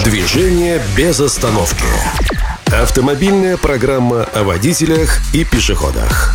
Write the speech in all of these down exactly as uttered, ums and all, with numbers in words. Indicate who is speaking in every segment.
Speaker 1: Движение без остановки. Автомобильная программа о водителях и пешеходах.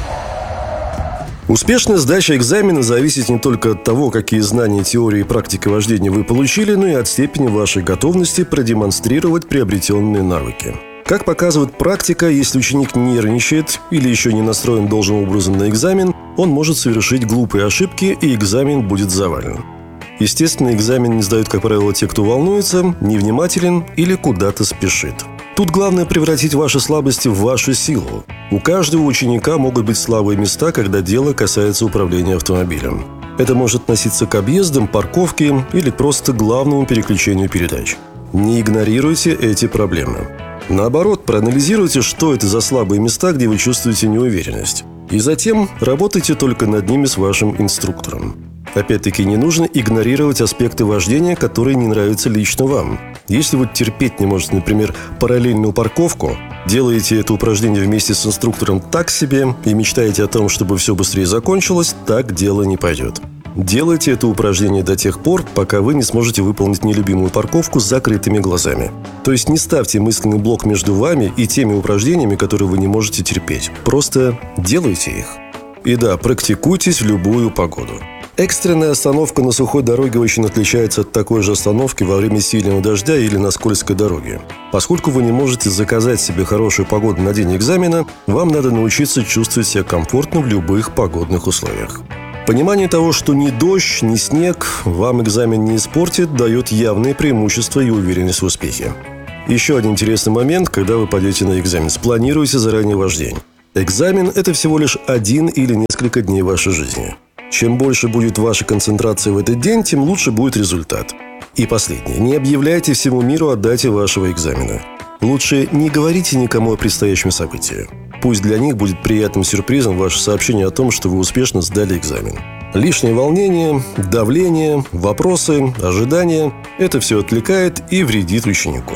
Speaker 1: Успешная сдача экзамена зависит не только от того, какие знания теории и практики вождения вы получили, но и от степени вашей готовности продемонстрировать приобретенные навыки. Как показывает практика, если ученик нервничает или еще не настроен должным образом на экзамен, он может совершить глупые ошибки, и экзамен будет завален. Естественно, экзамен не сдают, как правило, те, кто волнуется, невнимателен или куда-то спешит. Тут главное превратить ваши слабости в вашу силу. У каждого ученика могут быть слабые места, когда дело касается управления автомобилем. Это может относиться к объездам, парковке или просто главному переключению передач. Не игнорируйте эти проблемы. Наоборот, проанализируйте, что это за слабые места, где вы чувствуете неуверенность. И затем работайте только над ними с вашим инструктором. Опять-таки, не нужно игнорировать аспекты вождения, которые не нравятся лично вам. Если вы терпеть не можете, например, параллельную парковку, делаете это упражнение вместе с инструктором так себе и мечтаете о том, чтобы все быстрее закончилось, так дело не пойдет. Делайте это упражнение до тех пор, пока вы не сможете выполнить нелюбимую парковку с закрытыми глазами. То есть не ставьте мысленный блок между вами и теми упражнениями, которые вы не можете терпеть. Просто делайте их. И да, практикуйтесь в любую погоду. Экстренная остановка на сухой дороге очень отличается от такой же остановки во время сильного дождя или на скользкой дороге. Поскольку вы не можете заказать себе хорошую погоду на день экзамена, вам надо научиться чувствовать себя комфортно в любых погодных условиях. Понимание того, что ни дождь, ни снег вам экзамен не испортит, дает явные преимущества и уверенность в успехе. Еще один интересный момент, когда вы пойдете на экзамен. Спланируйте заранее ваш день. Экзамен – это всего лишь один или несколько дней вашей жизни. Чем больше будет ваша концентрация в этот день, тем лучше будет результат. И последнее. Не объявляйте всему миру о дате вашего экзамена. Лучше не говорите никому о предстоящем событии. Пусть для них будет приятным сюрпризом ваше сообщение о том, что вы успешно сдали экзамен. Лишнее волнение, давление, вопросы, ожидания – это все отвлекает и вредит ученику.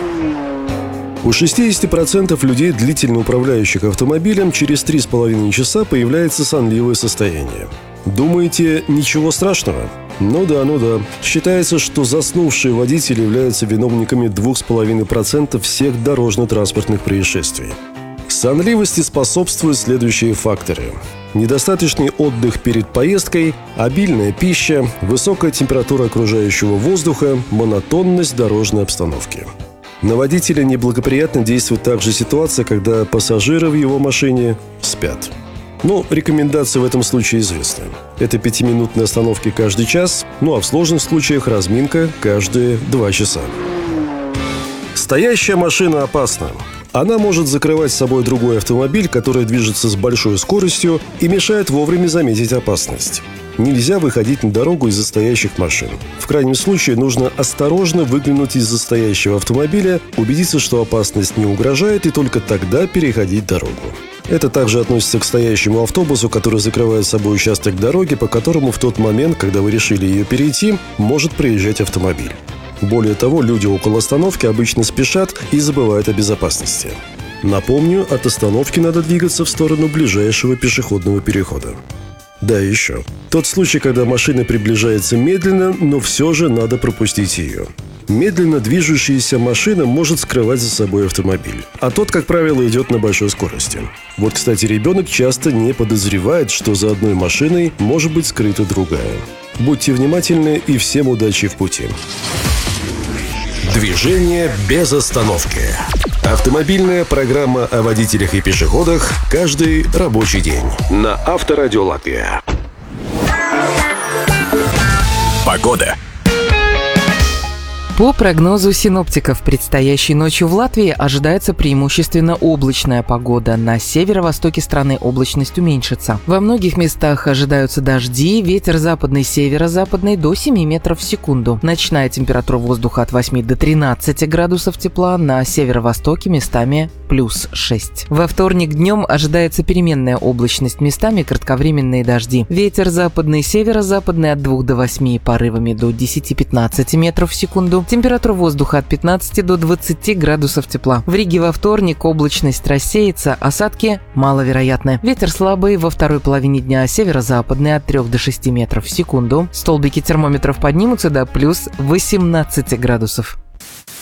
Speaker 1: У шестьдесят процентов людей, длительно управляющих автомобилем, через три с половиной часа появляется сонливое состояние. Думаете, ничего страшного? Ну да, ну да. Считается, что заснувшие водители являются виновниками два с половиной процента всех дорожно-транспортных происшествий. Сонливости способствуют следующие факторы: недостаточный отдых перед поездкой, обильная пища, высокая температура окружающего воздуха, монотонность дорожной обстановки. На водителя неблагоприятно действует также ситуация, когда пассажиры в его машине спят. Ну, рекомендации в этом случае известны. Это пятиминутные остановки каждый час, ну а в сложных случаях разминка каждые два часа. Стоящая машина опасна. Она может закрывать с собой другой автомобиль, который движется с большой скоростью и мешает вовремя заметить опасность. Нельзя выходить на дорогу из-за стоящих машин. В крайнем случае нужно осторожно выглянуть из-за стоящего автомобиля, убедиться, что опасность не угрожает, и только тогда переходить дорогу. Это также относится к стоящему автобусу, который закрывает с собой участок дороги, по которому в тот момент, когда вы решили ее перейти, может проезжать автомобиль. Более того, люди около остановки обычно спешат и забывают о безопасности. Напомню, от остановки надо двигаться в сторону ближайшего пешеходного перехода. Да, еще. Тот случай, когда машина приближается медленно, но все же надо пропустить ее. Медленно движущаяся машина может скрывать за собой автомобиль, а тот, как правило, идет на большой скорости. Вот, кстати, ребенок часто не подозревает, что за одной машиной может быть скрыта другая. Будьте внимательны и всем удачи в пути. Движение без остановки. Автомобильная программа о водителях и пешеходах каждый рабочий день на Авторадио Латвия. Погода.
Speaker 2: По прогнозу синоптиков, предстоящей ночью в Латвии ожидается преимущественно облачная погода. На северо-востоке страны облачность уменьшится. Во многих местах ожидаются дожди, ветер западный, северо-западный до семи метров в секунду. Ночная температура воздуха от восьми до тринадцати градусов тепла, на северо-востоке местами плюс шесть. Во вторник днем ожидается переменная облачность, местами кратковременные дожди. Ветер западный, северо-западный от двух до восьми, порывами до десяти-пятнадцати метров в секунду. Температура воздуха от пятнадцати до двадцати градусов тепла. В Риге во вторник облачность рассеется, осадки маловероятны. Ветер слабый, во второй половине дня северо-западный от трёх до шести метров в секунду. Столбики термометров поднимутся до плюс восемнадцати градусов.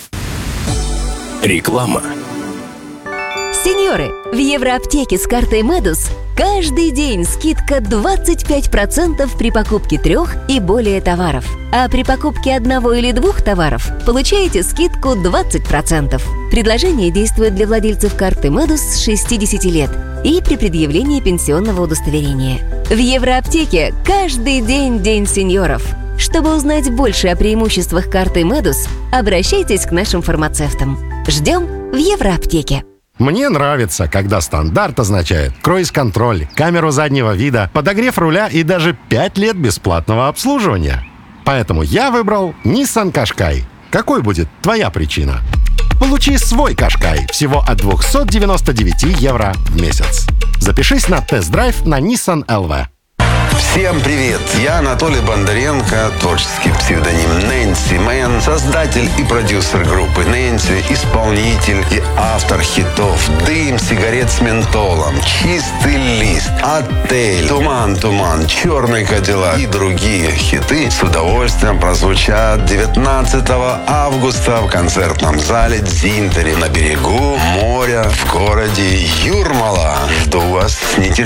Speaker 3: Реклама.
Speaker 4: Сеньоры, в Евроаптеке с картой Медус каждый день скидка двадцать пять процентов при покупке трех и более товаров. А при покупке одного или двух товаров получаете скидку двадцать процентов. Предложение действует для владельцев карты Медус с шестидесяти лет и при предъявлении пенсионного удостоверения. В Евроаптеке каждый день день сеньоров. Чтобы узнать больше о преимуществах карты Медус, обращайтесь к нашим фармацевтам. Ждем в Евроаптеке.
Speaker 5: Мне нравится, когда стандарт означает круиз-контроль, камеру заднего вида, подогрев руля и даже пять лет бесплатного обслуживания. Поэтому я выбрал Nissan Qashqai. Какой будет твоя причина? Получи свой Qashqai всего от двести девяносто девять евро в месяц. Запишись на тест-драйв на Nissan эл ви.
Speaker 6: Всем привет! Я Анатолий Бондаренко, творческий псевдоним Нэнси Мэн, создатель и продюсер группы Нэнси, исполнитель и автор хитов «Дым сигарет с ментолом», «Чистый лист», «Отель», «Туман, туман», «Черный кадиллак» и другие хиты с удовольствием прозвучат девятнадцатого августа в концертном зале «Дзинтери» на берегу моря в городе Юрмала. Жду вас с нетерпением.